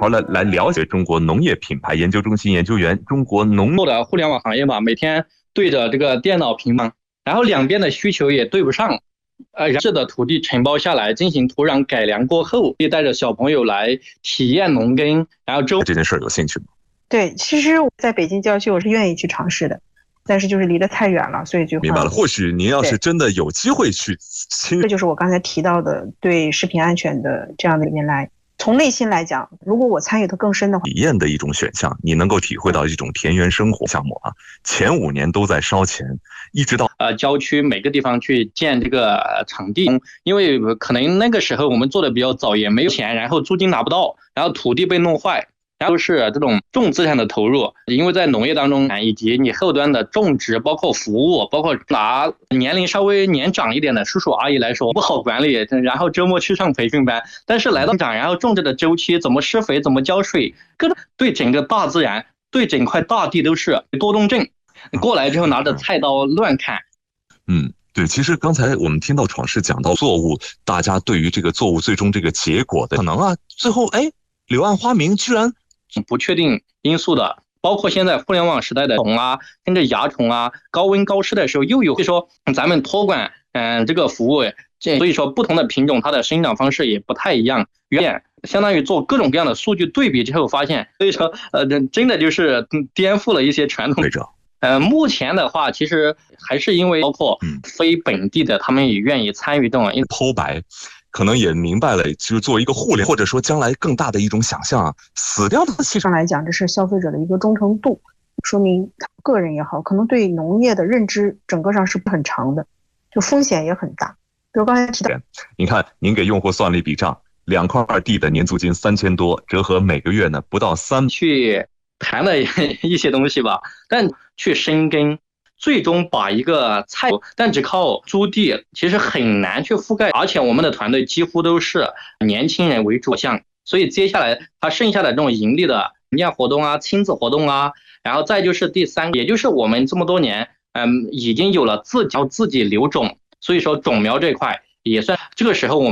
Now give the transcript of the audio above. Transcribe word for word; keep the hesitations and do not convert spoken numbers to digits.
好来来了解中国农业品牌研究中心研究员、中国农做的互联网行业嘛，每天对着这个电脑屏嘛，然后两边的需求也对不上。呃，这的土地承包下来，进行土壤改良过后，也带着小朋友来体验农耕，然后周这件事有兴趣吗？ 对，其实我在北京郊区我是愿意去尝试的，但是就是离得太远了，所以就明白了。或许您要是真的有机会去亲， 这就是我刚才提到的对食品安全的这样的一面来。从内心来讲，如果我参与的更深的话， 体验的一种选项，你能够体会到一种田园生活项目啊。前五年都在烧钱，一直到呃郊区每个地方去建这个场地，因为可能那个时候我们做的比较早，也没有钱，然后租金拿不到，然后土地被弄坏。然后是这种重资产的投入，因为在农业当中，以及你后端的种植，包括服务，包括拿年龄稍微年长一点的叔叔阿姨来说不好管理，然后周末去上培训班，但是来到长，然后种植的周期怎么施肥，怎么浇水，各种对整个大自然，对整块大地都是多动症。过来之后拿着菜刀乱砍。 嗯。对，其实刚才我们听到闯士讲到作物，大家对于这个作物最终这个结果的可能啊，最后哎，柳暗花明居然。 不确定因素的，包括现在互联网时代的虫啊，跟着蚜虫啊，高温高湿的时候又有，所以说咱们托管嗯、呃、这个服务，所以说不同的品种它的生长方式也不太一样，原相当于做各种各样的数据对比之后发现，所以说呃真的就是颠覆了一些传统。呃，目前的话，其实还是因为包括非本地的，他们也愿意参与这种剖白。可能也明白了，就是作为一个互联，或者说将来更大的一种想象啊，死掉的气上来讲，这是消费者的一个忠诚度，说明他个人也好，可能对农业的认知整个上是很长的，就风险也很大。比如刚才提到， 你看您给用户算了一笔账，两块地的年租金三千多，折合每个月呢不到三， 去谈了一些东西吧，但去深耕。最终把一个菜，但只靠租地其实很难去覆盖，而且我们的团队几乎都是年轻人为主项，所以接下来它剩下的这种盈利的营养活动啊、亲子活动啊，然后再就是第三个，也就是我们这么多年，嗯，已经有了自己要自己留种，所以说种苗这块也算这个时候我们。